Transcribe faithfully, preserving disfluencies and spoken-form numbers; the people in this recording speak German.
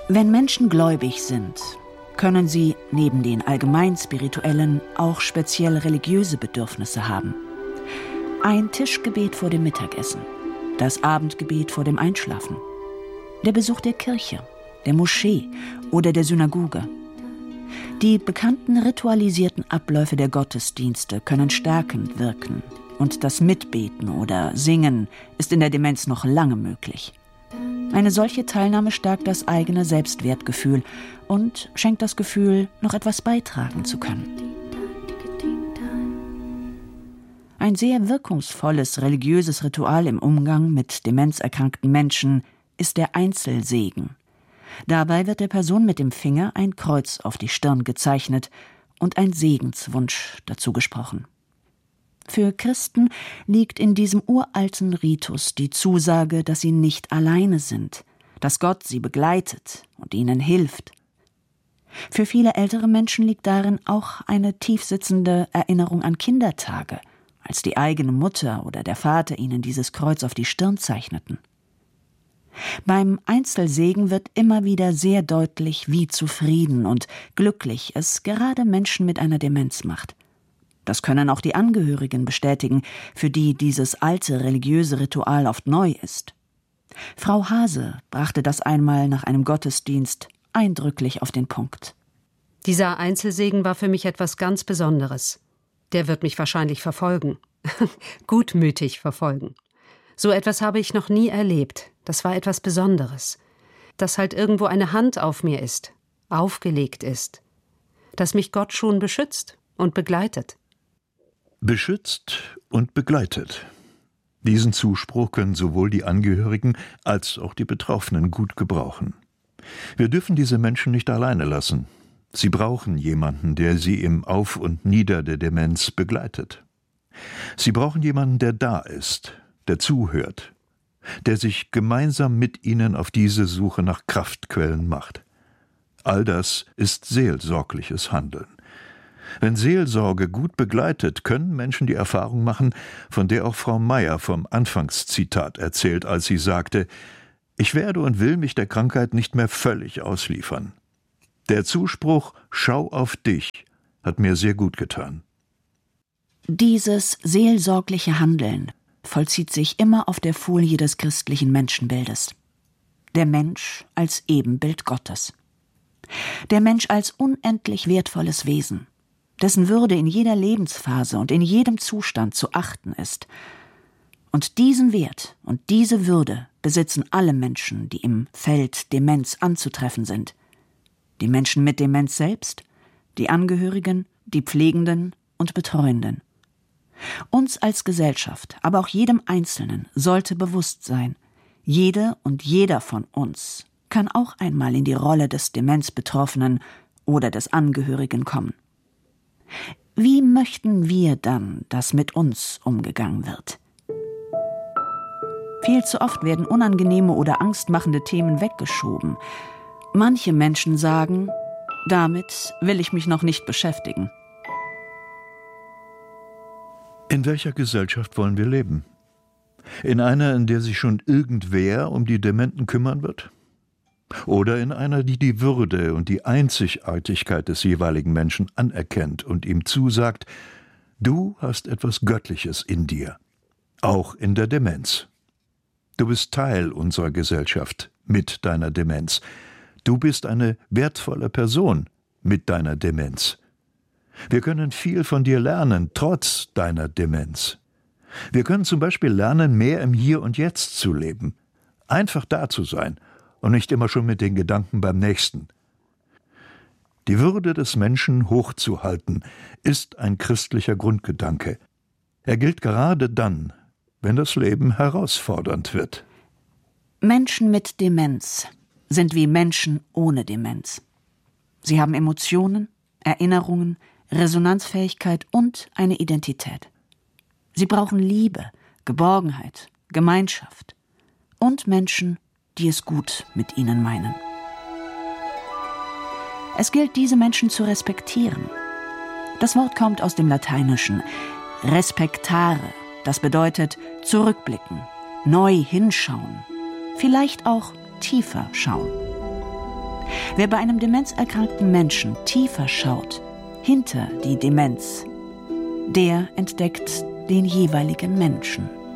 Wenn Menschen gläubig sind, können sie neben den allgemein spirituellen auch speziell religiöse Bedürfnisse haben. Ein Tischgebet vor dem Mittagessen, das Abendgebet vor dem Einschlafen, der Besuch der Kirche, der Moschee oder der Synagoge. Die bekannten ritualisierten Abläufe der Gottesdienste können stärkend wirken und das Mitbeten oder Singen ist in der Demenz noch lange möglich. Eine solche Teilnahme stärkt das eigene Selbstwertgefühl und schenkt das Gefühl, noch etwas beitragen zu können. Ein sehr wirkungsvolles religiöses Ritual im Umgang mit demenzerkrankten Menschen ist der Einzelsegen. Dabei wird der Person mit dem Finger ein Kreuz auf die Stirn gezeichnet und ein Segenswunsch dazu gesprochen. Für Christen liegt in diesem uralten Ritus die Zusage, dass sie nicht alleine sind, dass Gott sie begleitet und ihnen hilft. Für viele ältere Menschen liegt darin auch eine tiefsitzende Erinnerung an Kindertage, als die eigene Mutter oder der Vater ihnen dieses Kreuz auf die Stirn zeichneten. Beim Einzelsegen wird immer wieder sehr deutlich, wie zufrieden und glücklich es gerade Menschen mit einer Demenz macht. Das können auch die Angehörigen bestätigen, für die dieses alte religiöse Ritual oft neu ist. Frau Hase brachte das einmal nach einem Gottesdienst eindrücklich auf den Punkt. Dieser Einzelsegen war für mich etwas ganz Besonderes. Der wird mich wahrscheinlich verfolgen. Gutmütig verfolgen. So etwas habe ich noch nie erlebt. Das war etwas Besonderes. Dass halt irgendwo eine Hand auf mir ist, aufgelegt ist. Dass mich Gott schon beschützt und begleitet. Beschützt und begleitet. Diesen Zuspruch können sowohl die Angehörigen als auch die Betroffenen gut gebrauchen. Wir dürfen diese Menschen nicht alleine lassen. Sie brauchen jemanden, der sie im Auf und Nieder der Demenz begleitet. Sie brauchen jemanden, der da ist, der zuhört, der sich gemeinsam mit ihnen auf diese Suche nach Kraftquellen macht. All das ist seelsorgliches Handeln. Wenn Seelsorge gut begleitet, können Menschen die Erfahrung machen, von der auch Frau Meier vom Anfangszitat erzählt, als sie sagte: Ich werde und will mich der Krankheit nicht mehr völlig ausliefern. Der Zuspruch »Schau auf dich« hat mir sehr gut getan. Dieses seelsorgliche Handeln vollzieht sich immer auf der Folie des christlichen Menschenbildes. Der Mensch als Ebenbild Gottes. Der Mensch als unendlich wertvolles Wesen, dessen Würde in jeder Lebensphase und in jedem Zustand zu achten ist. Und diesen Wert und diese Würde besitzen alle Menschen, die im Feld Demenz anzutreffen sind. Die Menschen mit Demenz selbst, die Angehörigen, die Pflegenden und Betreuenden. Uns als Gesellschaft, aber auch jedem Einzelnen sollte bewusst sein, jede und jeder von uns kann auch einmal in die Rolle des Demenzbetroffenen oder des Angehörigen kommen. Wie möchten wir dann, dass mit uns umgegangen wird? Viel zu oft werden unangenehme oder angstmachende Themen weggeschoben. Manche Menschen sagen, damit will ich mich noch nicht beschäftigen. In welcher Gesellschaft wollen wir leben? In einer, in der sich schon irgendwer um die Dementen kümmern wird? Oder in einer, die die Würde und die Einzigartigkeit des jeweiligen Menschen anerkennt und ihm zusagt, du hast etwas Göttliches in dir, auch in der Demenz. Du bist Teil unserer Gesellschaft mit deiner Demenz. Du bist eine wertvolle Person mit deiner Demenz. Wir können viel von dir lernen, trotz deiner Demenz. Wir können zum Beispiel lernen, mehr im Hier und Jetzt zu leben, einfach da zu sein und nicht immer schon mit den Gedanken beim Nächsten. Die Würde des Menschen hochzuhalten, ist ein christlicher Grundgedanke. Er gilt gerade dann, wenn das Leben herausfordernd wird. Menschen mit Demenz sind wie Menschen ohne Demenz. Sie haben Emotionen, Erinnerungen, Resonanzfähigkeit und eine Identität. Sie brauchen Liebe, Geborgenheit, Gemeinschaft und Menschen, die es gut mit ihnen meinen. Es gilt, diese Menschen zu respektieren. Das Wort kommt aus dem Lateinischen respectare, das bedeutet zurückblicken, neu hinschauen, vielleicht auch tiefer schauen. Wer bei einem demenzerkrankten Menschen tiefer schaut, hinter die Demenz, der entdeckt den jeweiligen Menschen.